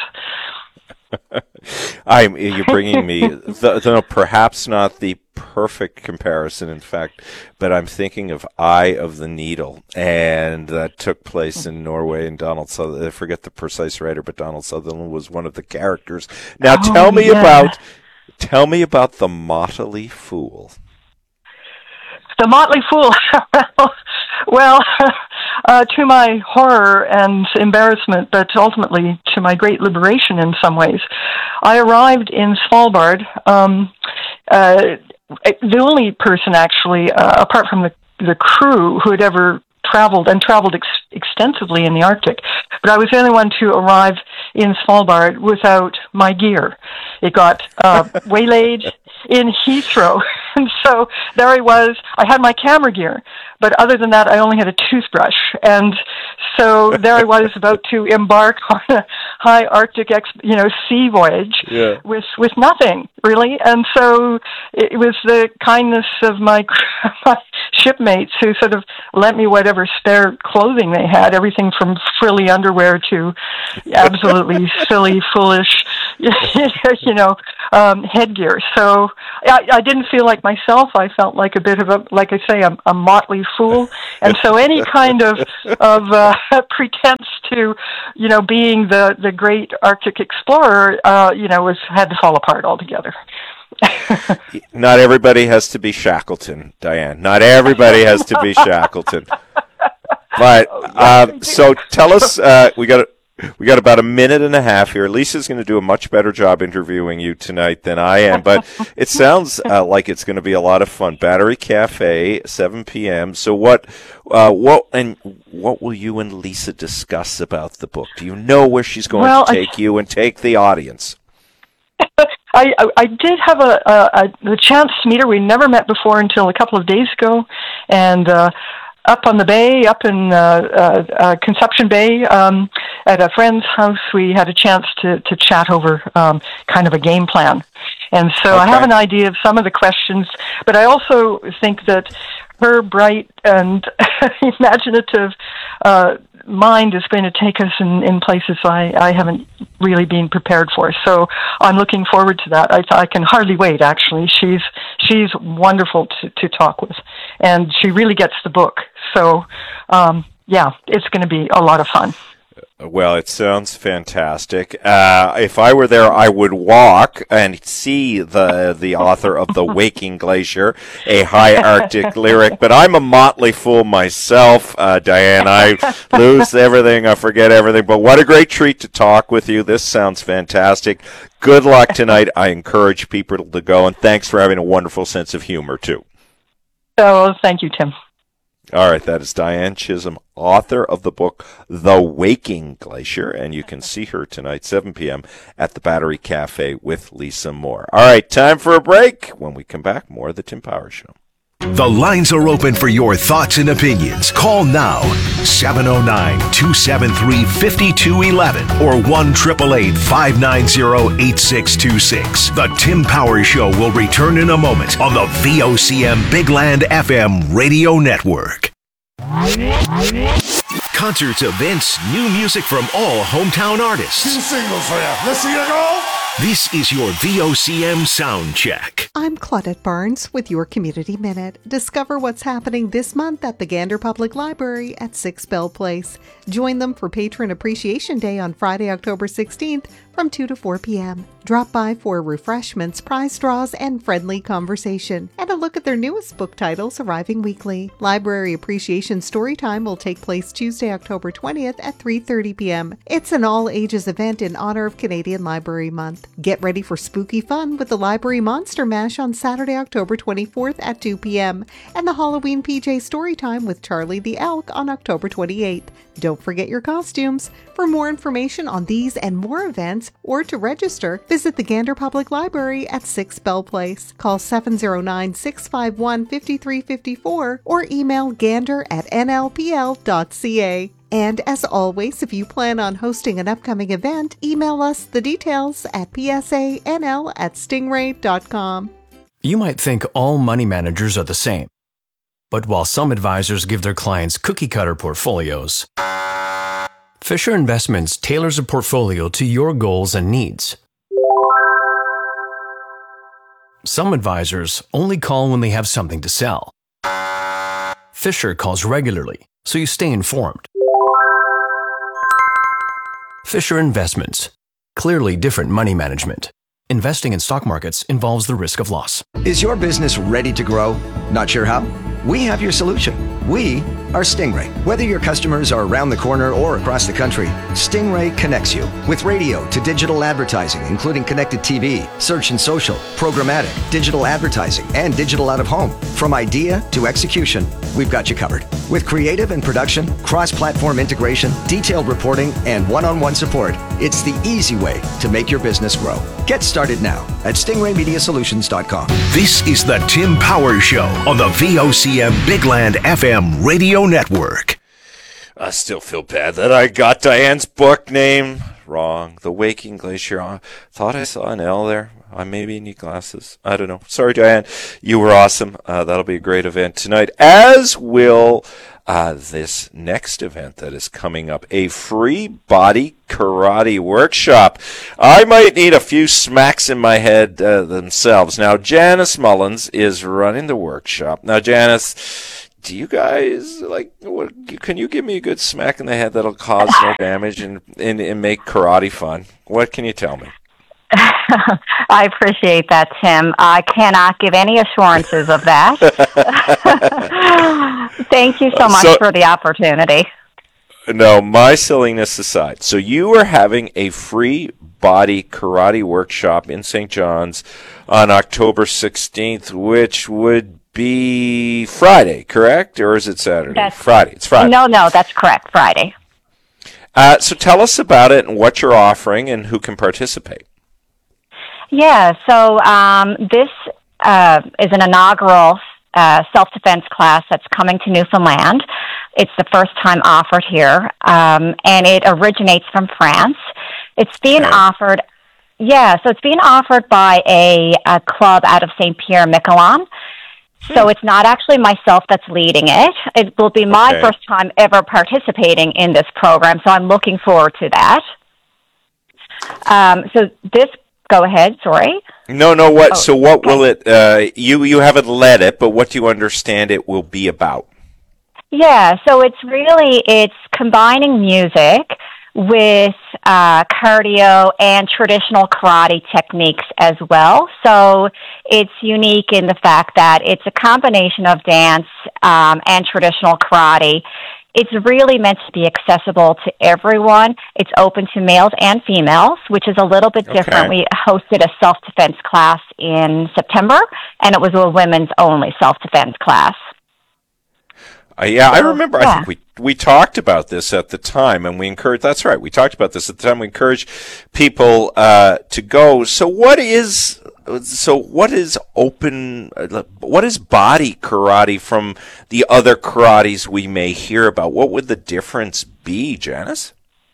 I'm you're bringing me the, the, perhaps not the perfect comparison, in fact, but I'm thinking of Eye of the Needle, and that took place in Norway. And Donald Sutherland, I forget the precise writer, but Donald Sutherland was one of the characters. Now, oh, tell me yeah. about tell me about the Motley Fool. The Motley Fool. Well, uh, to my horror and embarrassment, but ultimately to my great liberation in some ways, I arrived in Svalbard. Um, uh, the only person, actually, uh, apart from the, the crew, who had ever traveled and traveled ex- extensively in the Arctic. But I was the only one to arrive in Svalbard without my gear. It got uh, waylaid in Heathrow. And so there I was. I had my camera gear, but other than that, I only had a toothbrush. And so there I was about to embark on a high Arctic, ex- you know, sea voyage yeah. with, with nothing, really. And so it was the kindness of my, my shipmates who sort of lent me whatever spare clothing they had, everything from frilly underwear to absolutely silly, foolish, you know, um, headgear. So I, I didn't feel like myself. I felt like a bit of a, like I say, a, a motley fool. And so any kind of of uh, pretense to, you know, being the, the great Arctic explorer, uh, you know, was had to fall apart altogether. Not everybody has to be Shackleton, Diane. Not everybody has to be Shackleton. But um, so tell us, uh, we got we got about a minute and a half here. Lisa's going to do a much better job interviewing you tonight than I am, but it sounds uh, like it's going to be a lot of fun. Battery Cafe, seven p.m. So what, uh, what, and what will you and Lisa discuss about the book? Do you know where she's going well, to take I... you and take the audience? I, I, I did have a, a, a the chance to meet her. We never met before until a couple of days ago, and uh, up on the bay, up in uh, uh, uh, Conception Bay, um, at a friend's house, we had a chance to, to chat over um, kind of a game plan. And so okay. I have an idea of some of the questions, but I also think that her bright and imaginative uh, mind is going to take us in, in places I, I haven't really been prepared for. So I'm looking forward to that. I, I can hardly wait, actually. She's she's wonderful to, to talk with, and she really gets the book. So, um, yeah, it's going to be a lot of fun. Well, it sounds fantastic. Uh, if I were there, I would walk and see the the author of The Waking Glacier, a high Arctic lyric. But I'm a motley fool myself, uh, Diane. I lose everything, I forget everything. But what a great treat to talk with you. This sounds fantastic. Good luck tonight. I encourage people to go, and thanks for having a wonderful sense of humor, too. Oh, thank you, Tim. All right, that is Diane Chisholm, author of the book The Waking Glacier, and you can see her tonight, seven p.m. at the Battery Cafe with Lisa Moore. All right, time for a break. When we come back, more of the Tim Power Show. The lines are open for your thoughts and opinions. Call now, seven oh nine, two seven three, five two one one or one eight eight eight, five nine zero, eight six two six. The Tim Power Show will return in a moment on the V O C M Big Land F M Radio Network. Concerts, events, new music from all hometown artists. Two singles for you. Let's see you go. This is your V O C M Sound Check. I'm Claudette Barnes with your Community Minute. Discover what's happening this month at the Gander Public Library at six Bell Place. Join them for Patron Appreciation Day on Friday, October sixteenth from two to four p.m. Drop by for refreshments, prize draws, and friendly conversation. And a look at their newest book titles arriving weekly. Library Appreciation Storytime will take place Tuesday, October twentieth at three thirty p.m. It's an all-ages event in honor of Canadian Library Month. Get ready for spooky fun with the Library Monster Mash on Saturday, October twenty-fourth at two p.m. and the Halloween P J Storytime with Charlie the Elk on October twenty-eighth. Don't forget your costumes. For more information on these and more events, or to register, visit the Gander Public Library at six Bell Place. Call seven oh nine, six five one, five three five four or email gander at n l p l dot c a. And as always, if you plan on hosting an upcoming event, email us the details at p s a n l at stingray dot com. You might think all money managers are the same. But while some advisors give their clients cookie-cutter portfolios, Fisher Investments tailors a portfolio to your goals and needs. Some advisors only call when they have something to sell. Fisher calls regularly, so you stay informed. Fisher Investments. Clearly different money management. Investing in stock markets involves the risk of loss. Is your business ready to grow? Not sure how? We have your solution. We are Stingray. Whether your customers are around the corner or across the country, Stingray connects you with radio to digital advertising, including connected T V, search and social, programmatic, digital advertising, and digital out-of-home. From idea to execution, we've got you covered. With creative and production, cross-platform integration, detailed reporting, and one-on-one support, it's the easy way to make your business grow. Get started now at stingray media solutions dot com. This is the Tim Power Show on the V O C M Bigland F M radio network. I still feel bad that I got Diane's book name wrong. The Waking Glacier. I thought I saw an L there. I maybe need glasses. I don't know. Sorry, Diane. You were awesome. Uh, that'll be a great event tonight, as will uh, this next event that is coming up, a free body karate workshop. I might need a few smacks in my head uh, themselves. Now, Janice Mullins is running the workshop. Now, Janice, do you guys, like, what, can you give me a good smack in the head that'll cause no damage and, and, and make karate fun? What can you tell me? I appreciate that, Tim. I cannot give any assurances of that. Thank you so much so, for the opportunity. No, my silliness aside. So you are having a free body karate workshop in Saint John's on October sixteenth, which would be Friday, correct? Or is it Saturday? That's, Friday. It's Friday. No, no, that's correct. Friday. Uh, so tell us about it and what you're offering and who can participate. Yeah, so um, this uh, is an inaugural uh, self-defense class that's coming to Newfoundland. It's the first time offered here, um, and it originates from France. It's being okay. offered, yeah, so it's being offered by a, a club out of Saint Pierre-Miquelon. Hmm. So it's not actually myself that's leading it. It will be my okay. first time ever participating in this program, so I'm looking forward to that. Um, so this Go ahead, sorry. No, no, what, oh, so what okay. will it, uh, you, you haven't led it, but what do you understand it will be about? Yeah, so it's really, it's combining music with uh, cardio and traditional karate techniques as well. So it's unique in the fact that it's a combination of dance um, and traditional karate. It's really meant to be accessible to everyone. It's open to males and females, which is a little bit different. Okay. We hosted a self-defense class in September, and it was a women's only self-defense class. Uh, yeah, I remember. Yeah. I think we we talked about this at the time, and we encouraged. That's right. We talked about this at the time. We encouraged people uh, to go. So, what is so? What is open? What is body karate from the other karates we may hear about? What would the difference be, Janice?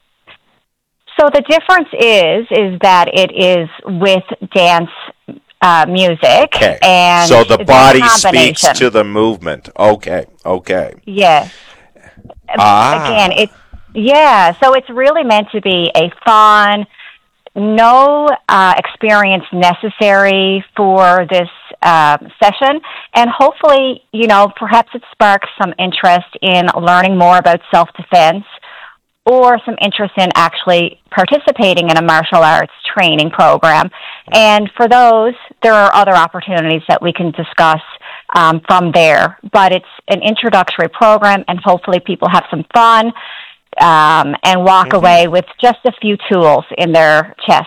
So the difference is is that it is with dance. Uh, music okay. and so the body speaks to the movement. Okay, okay. Yes. Ah. Again, it's yeah. So it's really meant to be a fun, no uh, experience necessary for this uh, session, and hopefully, you know, perhaps it sparks some interest in learning more about self-defense, or some interest in actually participating in a martial arts training program. And for those, there are other opportunities that we can discuss um, from there. But it's an introductory program, and hopefully people have some fun um, and walk mm-hmm. away with just a few tools in their chest.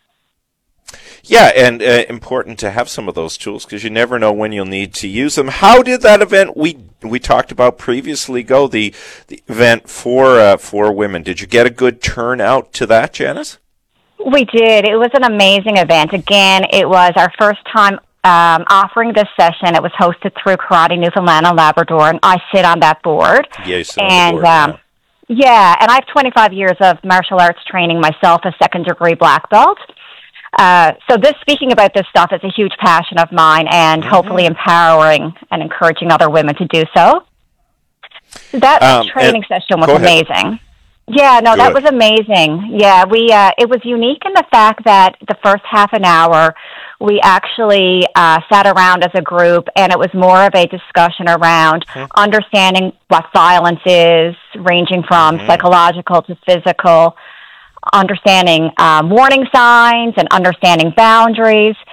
Yeah, and uh, important to have some of those tools because you never know when you'll need to use them. How did that event we we talked about previously go? The the event for uh, for women. Did you get a good turnout to that, Janice? We did. It was an amazing event. Again, it was our first time um, offering this session. It was hosted through Karate Newfoundland and Labrador, and I sit on that board. Yeah, you sit and, on the board. Um, yeah. yeah, and I have twenty-five years of martial arts training myself, a second degree black belt. Uh, so this, speaking about this stuff, is a huge passion of mine, and mm-hmm. hopefully empowering and encouraging other women to do so. That um, training session was amazing. Yeah, no, Good. that was amazing. Yeah, we uh, it was unique in the fact that the first half an hour we actually uh, sat around as a group, and it was more of a discussion around mm-hmm. understanding what violence is, ranging from mm-hmm. psychological to physical, understanding um, warning signs and understanding boundaries.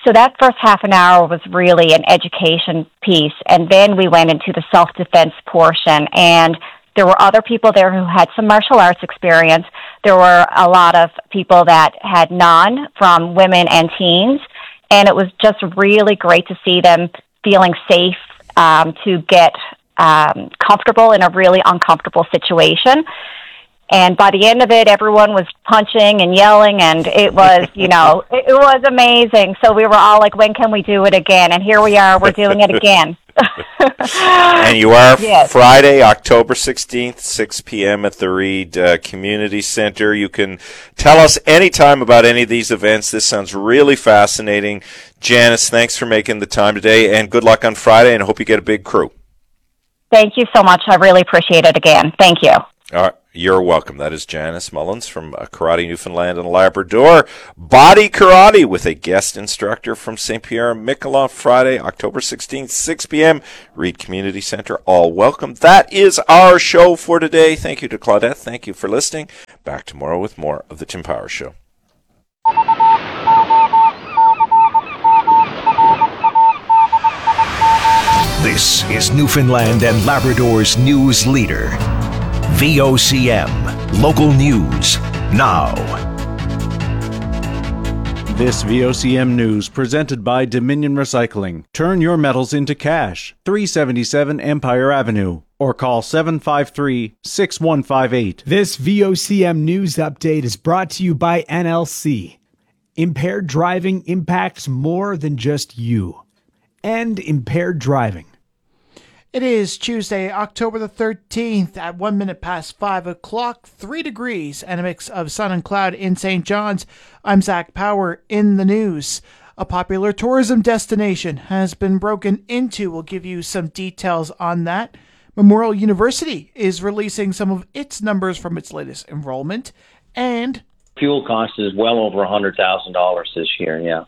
So that first half an hour was really an education piece, and then we went into the self-defense portion, and there were other people there who had some martial arts experience. There were a lot of people that had none, from women and teens, and it was just really great to see them feeling safe um, to get um, comfortable in a really uncomfortable situation. And by the end of it, everyone was punching and yelling, and it was, you know, it, it was amazing. So we were all like, when can we do it again? And here we are, we're doing it again. And you are yes. Friday, October sixteenth, six p.m. at the Reed uh, Community Center. You can tell us anytime about any of these events. This sounds really fascinating. Janice, thanks for making the time today, and good luck on Friday, and I hope you get a big crew. Thank you so much. I really appreciate it again. Thank you. All right. You're welcome. That is Janice Mullins from uh, Karate Newfoundland and Labrador. Body Karate with a guest instructor from Saint Pierre Miquelon, Friday, October sixteenth, six p.m. Reed Community Center. All welcome. That is our show for today. Thank you to Claudette. Thank you for listening. Back tomorrow with more of The Tim Powers Show. This is Newfoundland and Labrador's news leader. V O C M, local news, now. This V O C M news presented by Dominion Recycling. Turn your metals into cash. three seventy-seven Empire Avenue. Or call seven five three, six one five eight. This V O C M news update is brought to you by N L C. Impaired driving impacts more than just you. And impaired driving. It is Tuesday, October the thirteenth at one minute past five o'clock, three degrees and a mix of sun and cloud in Saint John's. I'm Zach Power in the news. A popular tourism destination has been broken into. We'll give you some details on that. Memorial University is releasing some of its numbers from its latest enrollment. And fuel cost is well over one hundred thousand dollars this year, yeah.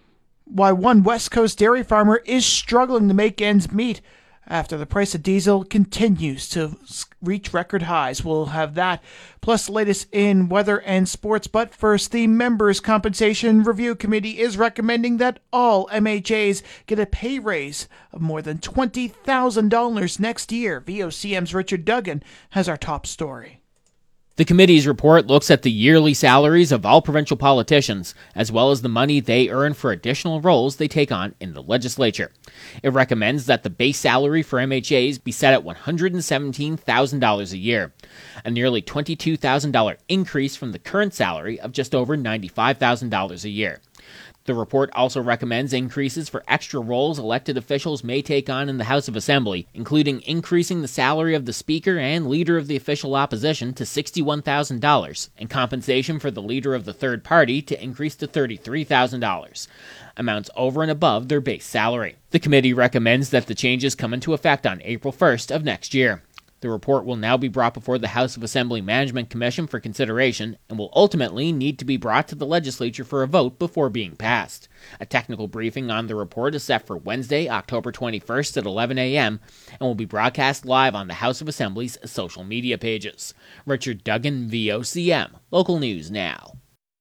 Why one West Coast dairy farmer is struggling to make ends meet after the price of diesel continues to reach record highs. We'll have that, plus the latest in weather and sports. But first, the Members' Compensation Review Committee is recommending that all M H As get a pay raise of more than twenty thousand dollars next year. V O C M's Richard Duggan has our top story. The committee's report looks at the yearly salaries of all provincial politicians, as well as the money they earn for additional roles they take on in the legislature. It recommends that the base salary for M H As be set at one hundred seventeen thousand dollars a year, a nearly twenty-two thousand dollars increase from the current salary of just over ninety-five thousand dollars a year. The report also recommends increases for extra roles elected officials may take on in the House of Assembly, including increasing the salary of the Speaker and Leader of the Official Opposition to sixty-one thousand dollars, and compensation for the Leader of the Third Party to increase to thirty-three thousand dollars, amounts over and above their base salary. The committee recommends that the changes come into effect on April first of next year. The report will now be brought before the House of Assembly Management Commission for consideration and will ultimately need to be brought to the legislature for a vote before being passed. A technical briefing on the report is set for Wednesday, October twenty-first at eleven a.m. and will be broadcast live on the House of Assembly's social media pages. Richard Duggan, V O C M, local news now.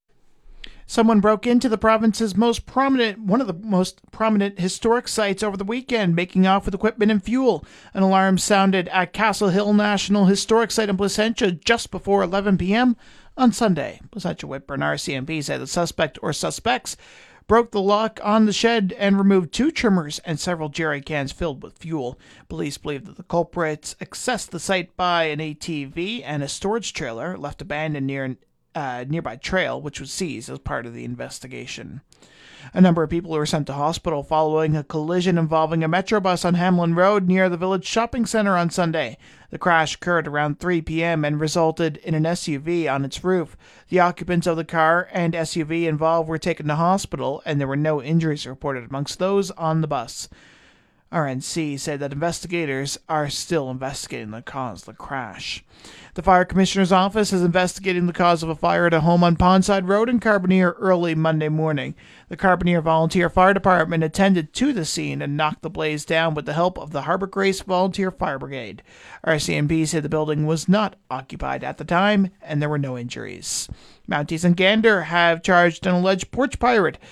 Someone broke into the province's most prominent, one of the most prominent historic sites over the weekend, making off with equipment and fuel. An alarm sounded at Castle Hill National Historic Site in Placentia just before eleven p.m. on Sunday. Placentia Whitburn R C M P said the suspect or suspects broke the lock on the shed and removed two trimmers and several jerry cans filled with fuel. Police believe that the culprits accessed the site by an A T V and a storage trailer left abandoned near an Uh, nearby trail, which was seized as part of the investigation. A number of people were sent to hospital following a collision involving a Metrobus on Hamlin Road near the Village Shopping Centre on Sunday. The crash occurred around three p.m. and resulted in an S U V on its roof. The occupants of the car and S U V involved were taken to hospital, and there were no injuries reported amongst those on the bus. R N C said that investigators are still investigating the cause of the crash. The Fire Commissioner's Office is investigating the cause of a fire at a home on Pondside Road in Carbonear early Monday morning. The Carbonear Volunteer Fire Department attended to the scene and knocked the blaze down with the help of the Harbour Grace Volunteer Fire Brigade. R C M P said the building was not occupied at the time and there were no injuries. Mounties and Gander have charged an alleged porch pirate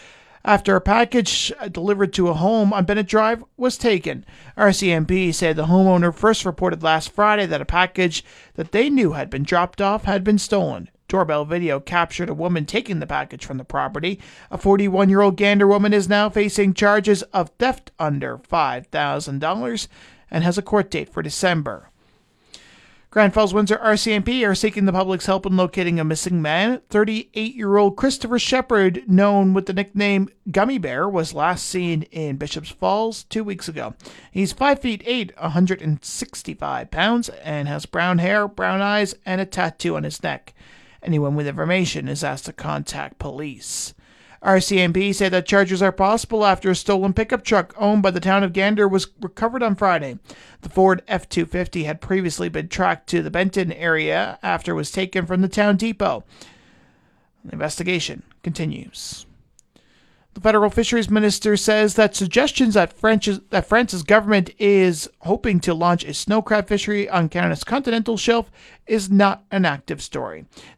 after a package delivered to a home on Bennett Drive was taken. R C M P said the homeowner first reported last Friday that a package that they knew had been dropped off had been stolen. Doorbell video captured a woman taking the package from the property. A forty-one-year-old Gander woman is now facing charges of theft under five thousand dollars and has a court date for December. Grand Falls Windsor R C M P are seeking the public's help in locating a missing man. thirty-eight-year-old Christopher Shepard, known with the nickname Gummy Bear, was last seen in Bishop's Falls two weeks ago. He's five feet eight, one hundred sixty-five pounds, and has brown hair, brown eyes, and a tattoo on his neck. Anyone with information is asked to contact police. R C M P said that charges are possible after a stolen pickup truck owned by the town of Gander was recovered on Friday. The Ford F two fifty had previously been tracked to the Benton area after it was taken from the town depot. The investigation continues. The federal fisheries minister says that suggestions that France's, that France's government is hoping to launch a snow crab fishery on Canada's continental shelf is not an active story.